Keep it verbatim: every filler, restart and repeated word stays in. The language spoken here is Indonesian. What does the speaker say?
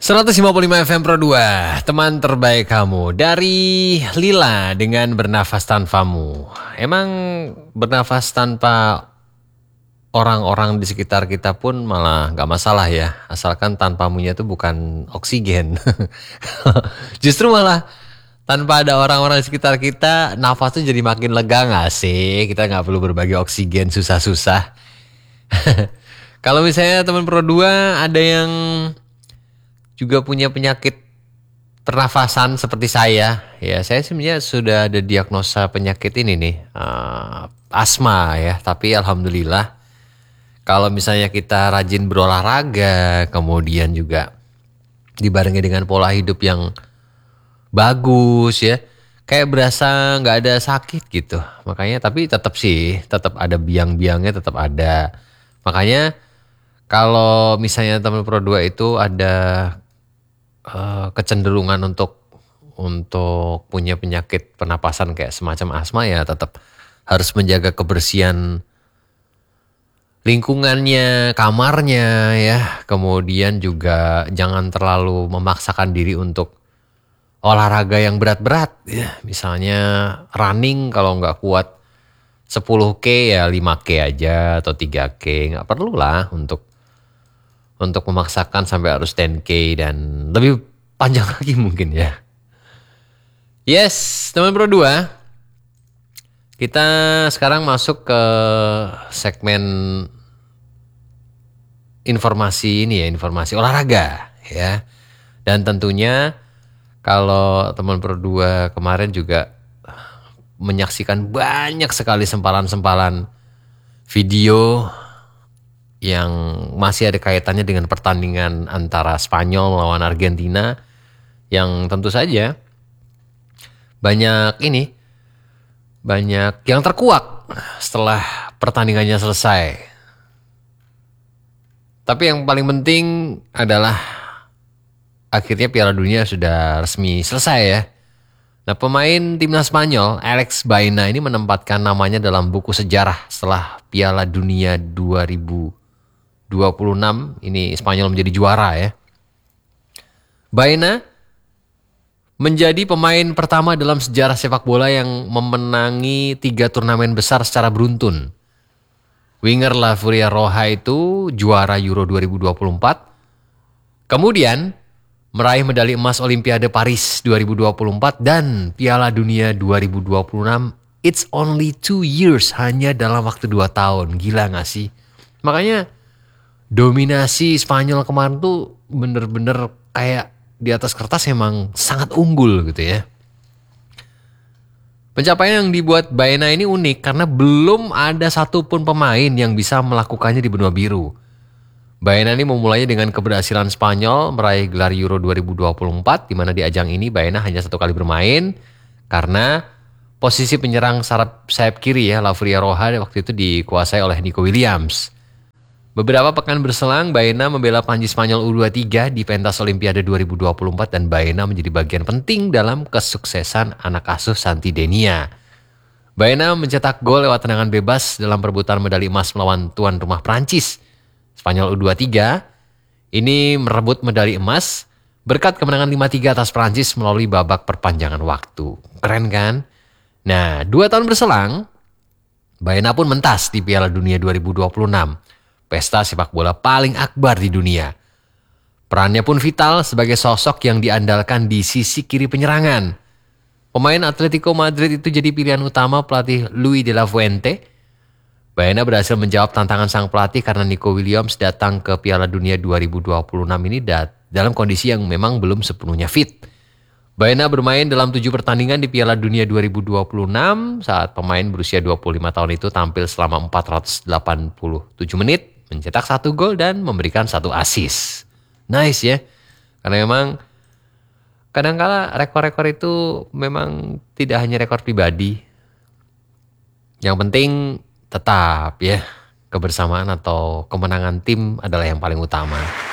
seratus lima puluh lima F M Pro dua, teman terbaik kamu. Dari Lila dengan Bernafas Tanpamu. Emang bernafas tanpa orang-orang di sekitar kita pun malah gak masalah ya. Asalkan tanpamunya itu bukan oksigen. Justru malah tanpa ada orang-orang di sekitar kita, nafas tuh jadi makin lega gak sih? Kita gak perlu berbagi oksigen susah-susah. Kalau misalnya teman Pro dua ada yang juga punya penyakit pernafasan seperti saya, ya saya sebenarnya sudah ada diagnosa penyakit ini nih, uh, asma ya. Tapi alhamdulillah kalau misalnya kita rajin berolahraga, kemudian juga dibarengi dengan pola hidup yang bagus ya, kayak berasa nggak ada sakit gitu. Makanya tapi tetap sih, tetap ada biang-biangnya, tetap ada. Makanya kalau misalnya teman Pro dua itu ada Uh, kecenderungan untuk untuk punya penyakit pernapasan kayak semacam asma, ya tetap harus menjaga kebersihan lingkungannya, kamarnya ya. Kemudian juga jangan terlalu memaksakan diri untuk olahraga yang berat-berat ya. Misalnya running, kalau nggak kuat sepuluh K ya lima K aja atau tiga K, nggak perlu lah untuk untuk memaksakan sampai harus sepuluh K dan lebih panjang lagi mungkin ya. Yes, teman Pro dua. Kita sekarang masuk ke segmen informasi ini ya, informasi olahraga ya. Dan tentunya kalau teman Pro dua kemarin juga menyaksikan banyak sekali sempalan-sempalan video yang masih ada kaitannya dengan pertandingan antara Spanyol melawan Argentina, yang tentu saja banyak ini, banyak yang terkuak setelah pertandingannya selesai. Tapi yang paling penting adalah akhirnya Piala Dunia sudah resmi selesai ya. Nah, pemain timnas Spanyol Alex Baena ini menempatkan namanya dalam buku sejarah setelah Piala Dunia dua ribu dua puluh enam ini Spanyol menjadi juara ya. Baena menjadi pemain pertama dalam sejarah sepak bola yang memenangi tiga turnamen besar secara beruntun. Winger La Furia Roja itu juara Euro dua ribu dua puluh empat. Kemudian meraih medali emas Olimpiade Paris dua ribu dua puluh empat dan Piala Dunia dua ribu dua puluh enam. It's only two years, hanya dalam waktu dua tahun. Gila gak sih? Makanya dominasi Spanyol kemarin tuh bener-bener kayak di atas kertas emang sangat unggul gitu ya. Pencapaian yang dibuat Baena ini unik karena belum ada satupun pemain yang bisa melakukannya di benua biru. Baena ini memulainya dengan keberhasilan Spanyol meraih gelar Euro dua ribu dua puluh empat, di mana di ajang ini Baena hanya satu kali bermain karena posisi penyerang sayap, sayap kiri ya, La Furia Roja waktu itu dikuasai oleh Nico Williams. Beberapa pekan berselang, Baena membela panji Spanyol U dua puluh tiga di pentas Olimpiade dua ribu dua puluh empat dan Baena menjadi bagian penting dalam kesuksesan anak asuh Santi Denia. Baena mencetak gol lewat tendangan bebas dalam perebutan medali emas melawan tuan rumah Prancis. Spanyol U dua puluh tiga ini merebut medali emas berkat kemenangan lima tiga atas Prancis melalui babak perpanjangan waktu. Keren kan? Nah, dua tahun berselang, Baena pun mentas di Piala Dunia dua ribu dua puluh enam. Pesta sepak bola paling akbar di dunia. Perannya pun vital sebagai sosok yang diandalkan di sisi kiri penyerangan. Pemain Atletico Madrid itu jadi pilihan utama pelatih Luis de la Fuente. Baena berhasil menjawab tantangan sang pelatih karena Nico Williams datang ke Piala Dunia dua ribu dua puluh enam ini dalam kondisi yang memang belum sepenuhnya fit. Baena bermain dalam tujuh pertandingan di Piala Dunia dua ribu dua puluh enam saat pemain berusia dua puluh lima tahun itu tampil selama empat ratus delapan puluh tujuh menit. Mencetak satu gol dan memberikan satu assist. Nice ya. Karena memang kadang-kala rekor-rekor itu memang tidak hanya rekor pribadi. Yang penting tetap ya, kebersamaan atau kemenangan tim adalah yang paling utama.